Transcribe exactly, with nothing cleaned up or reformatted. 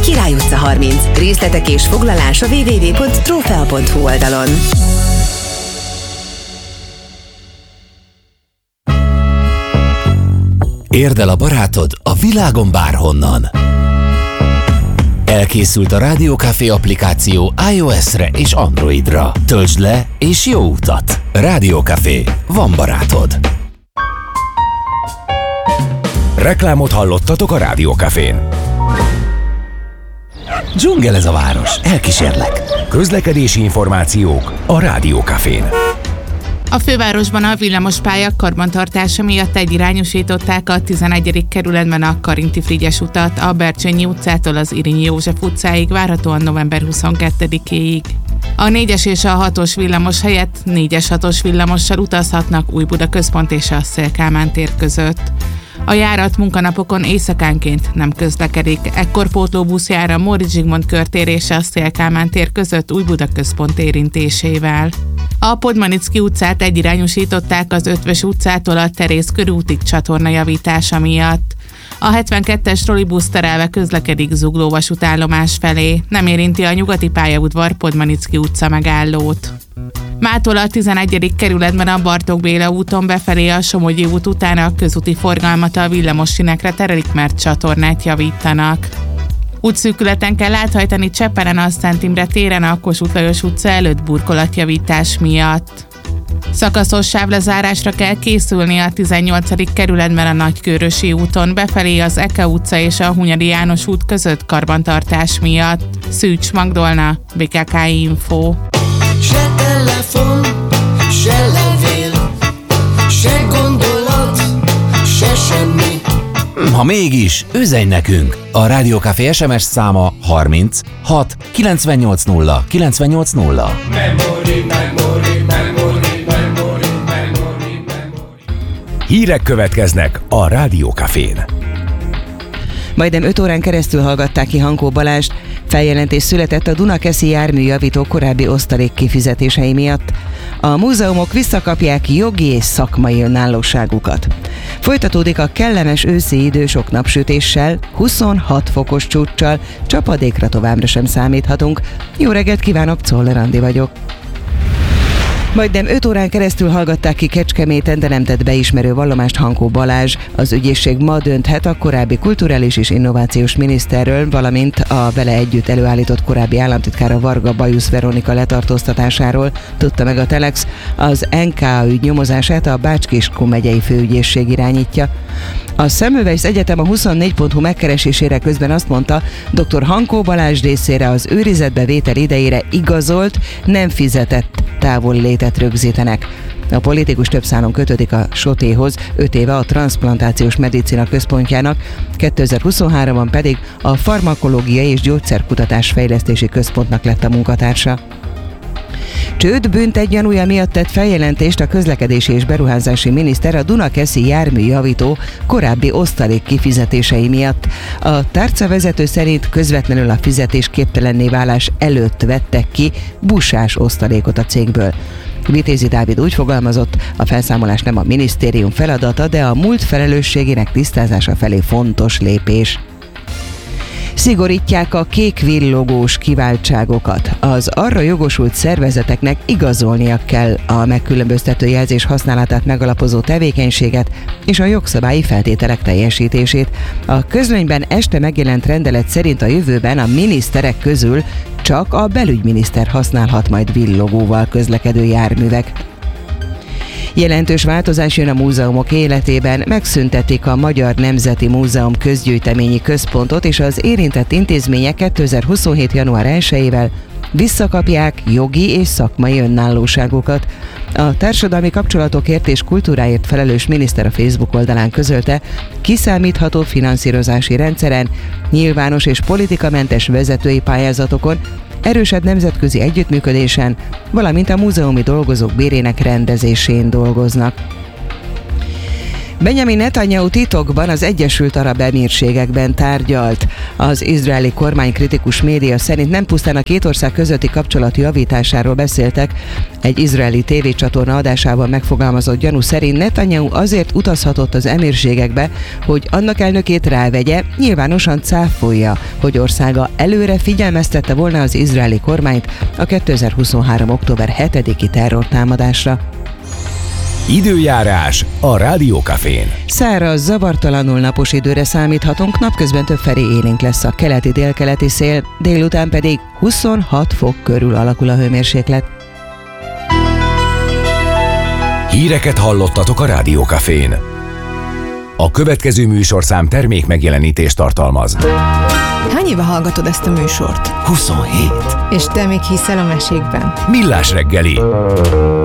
Király utca harminc. Részletek és foglalás a double-u double-u double-u pont trófea pont hu oldalon. Érd el a barátod a világon bárhonnan. Elkészült a Rádió Café applikáció iOS-re és Androidra. Töltsd le és jó utat! Rádió Café. Van barátod. Reklámot hallottatok a Rádió Cafén. Dzsungel ez a város. Elkísérlek. Közlekedési információk a Rádió Cafén. A fővárosban a villamospálya karbantartása miatt egyirányosították a tizenegyedik kerületben a Karinti Frigyes utat a Bercsényi utcától az Irinyi József utcáig, várhatóan november huszonkettedikéig. A négyes és a hatos villamos helyett négyes hatos villamossal utazhatnak Újbuda központ és a Széll-Kálmán tér között. A járat munkanapokon éjszakánként nem közlekedik, ekkor pótlóbusz jár a Móricz Zsigmond körtér és a Széll-Kálmán tér között Újbuda központ érintésével. A Podmanicki utcát egyirányosították az Ötvös utcától a Terész körútig csatorna javítása miatt. A hetvenkettes trollibusz terelve közlekedik Zugló vasútállomás felé, nem érinti a nyugati pályaudvar Podmanicki utca megállót. Mától a tizenegyedik kerületben a Bartók Béla úton befelé a Somogyi út után a közúti forgalmat a villamossinekre terelik, mert csatornát javítanak. Útszűkületen kell áthajtani Csepelen a Szent Imre téren a Kossuth Lajos utca előtt burkolatjavítás miatt. Szakaszos sávlezárásra kell készülni a tizennyolcadik kerületben a Nagykőrösi úton befelé az Eke utca és a Hunyadi János út között karbantartás miatt. Szűcs Magdolna, bé ká ká Info. Se telefon, se levél, se gondolat, se semmi. Ha mégis, üzenj nekünk! A Rádió Café es em es száma harminc hat kilencvennyolc nulla kilencvennyolc nulla. Memory, memory, memory, memory, memory, memory. Hírek következnek a Rádió Cafén. Majdnem öt órán keresztül hallgatták ki Hankó Balást. Feljelentés született a Dunakeszi járműjavító korábbi osztalék kifizetései miatt. A múzeumok visszakapják jogi és szakmai önállóságukat. Folytatódik a kellemes őszi idő sok napsütéssel, huszonhat fokos csúccsal, csapadékra továbbra sem számíthatunk. Jó reggelt kívánok, Czoller Andi vagyok. Majdnem öt órán keresztül hallgatták ki Kecskeméten, de nem tett beismerő vallomást Hankó Balázs. Az ügyészség ma dönthet a korábbi kulturális és innovációs miniszterről, valamint a vele együtt előállított korábbi államtitkára Varga Bajusz Veronika letartóztatásáról, tudta meg a Telex. Az en ká ügy nyomozását a Bács-Kiskun megyei főügyészség irányítja. A Semmelweis Egyetem a huszonnégy pont hu megkeresésére közben azt mondta, dr. Hankó Balázs részére az őrizetbe vétel idejére igazolt, nem fizetett távollétet rögzítenek. A politikus több szálon kötődik a Sotéhoz, öt éve a Transzplantációs Medicina Központjának, kétezer-huszonháromban pedig a Farmakológiai és Gyógyszerkutatás Fejlesztési Központnak lett a munkatársa. Csőd bűntegy gyanúja miatt tett feljelentést a közlekedési és beruházási miniszter a Dunakeszi járműjavító korábbi osztalék kifizetései miatt. A tárcavezető szerint közvetlenül a fizetésképtelenné válás előtt vettek ki busás osztalékot a cégből. Vitézi Dávid úgy fogalmazott, a felszámolás nem a minisztérium feladata, de a múlt felelősségének tisztázása felé fontos lépés. Szigorítják a kék villogós kiváltságokat. Az arra jogosult szervezeteknek igazolnia kell a megkülönböztető jelzés használatát megalapozó tevékenységet és a jogszabályi feltételek teljesítését. A közlönyben este megjelent rendelet szerint a jövőben a miniszterek közül csak a belügyminiszter használhat majd villogóval közlekedő járművek. Jelentős változás jön a múzeumok életében, megszüntetik a Magyar Nemzeti Múzeum közgyűjteményi központot, és az érintett intézmények kétezer-huszonhét. január elsejével visszakapják jogi és szakmai önállóságukat. A társadalmi kapcsolatokért és kultúráért felelős miniszter a Facebook oldalán közölte, kiszámítható finanszírozási rendszeren, nyilvános és politikamentes vezetői pályázatokon, erősebb nemzetközi együttműködésen, valamint a múzeumi dolgozók bérének rendezésén dolgoznak. Benjamin Netanyahu titokban az Egyesült Arab Emírségekben tárgyalt. Az izraeli kormány kritikus média szerint nem pusztán a két ország közötti kapcsolat javításáról beszéltek. Egy izraeli tévécsatorna adásában megfogalmazott gyanú szerint Netanyahu azért utazhatott az Emírségekbe, hogy annak elnökét rávegye, nyilvánosan cáfolja, hogy országa előre figyelmeztette volna az izraeli kormányt a kétezer-huszonhárom. október hetediki terrortámadásra. Időjárás a Rádió Cafén. Száraz, zavartalanul napos időre számíthatunk, napközben többfelé élénk lesz a keleti-délkeleti szél, délután pedig huszonhat fok körül alakul a hőmérséklet. Híreket hallottatok a Rádió Cafén. A következő műsorszám termék megjelenítést tartalmaz. Hány éve hallgatod ezt a műsort? huszonhét. És te még hiszel a mesékben? Millás reggeli.